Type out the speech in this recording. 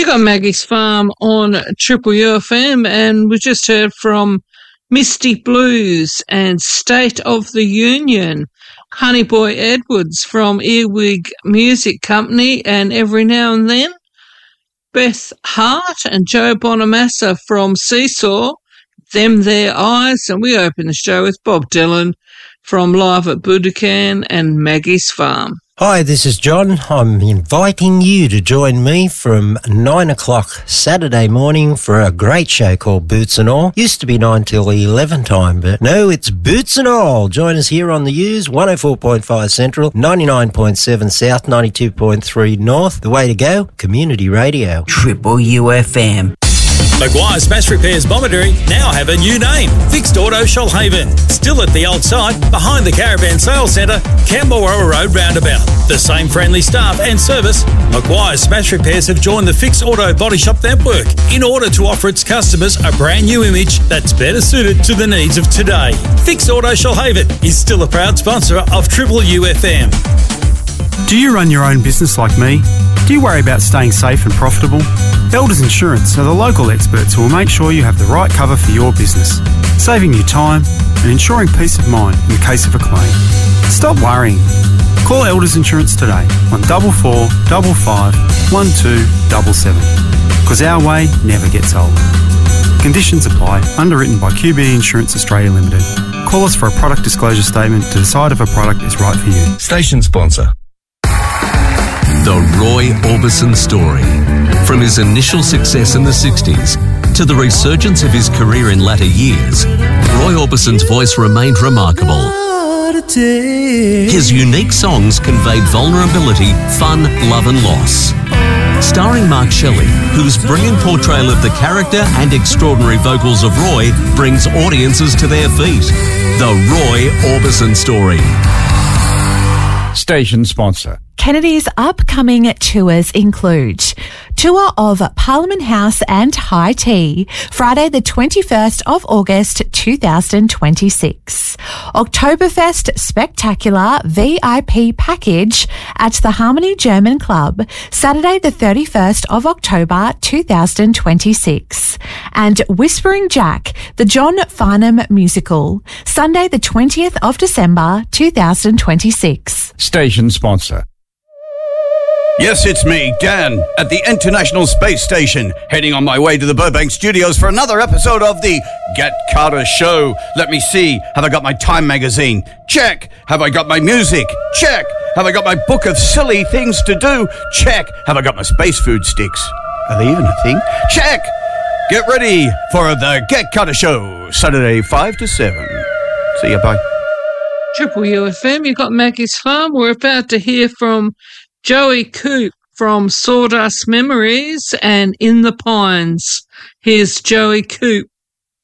You got Maggie's Farm on Triple UFM, and we just heard from Misty Blues and State of the Union, Honeyboy Edwards from Earwig Music Company, and Every Now and Then, Beth Hart and Joe Bonamassa from Seesaw, Them Their Eyes, and we open the show with Bob Dylan from Live at Budokan and Maggie's Farm. Hi, this is John. I'm inviting you to join me from 9 o'clock Saturday morning for a great show called Boots and All. Used to be 9 till 11 time, but no, it's Boots and All. Join us here on the U's, 104.5 Central, 99.7 South, 92.3 North. The way to go, community radio. Triple UFM. Maguire Smash Repairs Bomaderry now have a new name, Fixed Auto Shoalhaven. Still at the old site, behind the Caravan Sales Centre, Camberwell Road roundabout. The same friendly staff and service, Maguire Smash Repairs have joined the Fixed Auto Body Shop network in order to offer its customers a brand new image that's better suited to the needs of today. Fixed Auto Shoalhaven is still a proud sponsor of Triple UFM. Do you run your own business like me? Do you worry about staying safe and profitable? Elders Insurance are the local experts who will make sure you have the right cover for your business, saving you time and ensuring peace of mind in the case of a claim. Stop worrying. Call Elders Insurance today on 44 55 1277, because our way never gets old. Conditions apply. Underwritten by QBE Insurance Australia Limited. Call us for a product disclosure statement to decide if a product is right for you. Station sponsor. The Roy Orbison story. From his initial success in the 60s to the resurgence of his career in latter years, Roy Orbison's voice remained remarkable. His unique songs conveyed vulnerability, fun, love and loss. Starring Mark Shelley, whose brilliant portrayal of the character and extraordinary vocals of Roy brings audiences to their feet. The Roy Orbison story. Station sponsor. Kennedy's upcoming tours include tour of Parliament House and High Tea, Friday the 21st of August 2026. Oktoberfest Spectacular VIP package at the Harmony German Club, Saturday the 31st of October 2026. And Whispering Jack, the John Farnham musical, Sunday the 20th of December 2026. Station sponsor. Yes, it's me, Dan, at the International Space Station, heading on my way to the Burbank studios for another episode of the Get Carter Show. Let me see, have I got my Time magazine? Check. Have I got my music? Check. Have I got my book of silly things to do? Check. Have I got my space food sticks? Are they even a thing? Check. Get ready for the Get Carter Show, Saturday 5 to 7. See you, bye. Triple UFM, you got Maggie's Farm. We're about to hear from Joey Coop from Sawdust Memories and In the Pines. Here's Joey Coop.